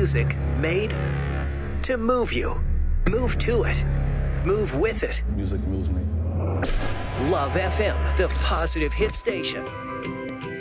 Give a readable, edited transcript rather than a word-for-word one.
music made to move you. Move to it. Move with it. Music moves me. Love FM, the positive hit station.